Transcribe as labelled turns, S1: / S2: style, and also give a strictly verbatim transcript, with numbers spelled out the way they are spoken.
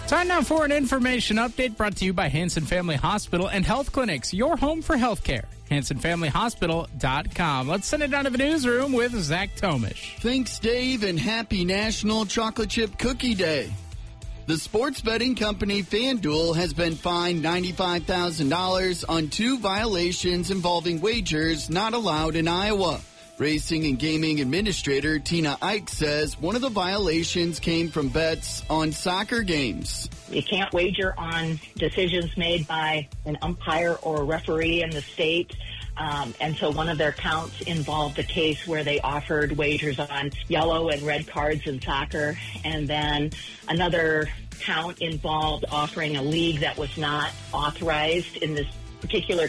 S1: Time now for an information update brought to you by Hanson Family Hospital and Health Clinics, your home for healthcare. Hanson Family Hospital dot com. Let's send it down to the newsroom with Zach Tomish.
S2: Thanks, Dave, and happy National Chocolate Chip Cookie Day. The sports betting company FanDuel has been fined ninety-five thousand dollars on two violations involving wagers not allowed in Iowa. Racing and Gaming Administrator Tina Ike says one of the violations came from bets on soccer games.
S3: You can't wager on decisions made by an umpire or a referee in the state. Um, and so one of their counts involved a case where they offered wagers on yellow and red cards in soccer. And then another count involved offering a league that was not authorized in this particular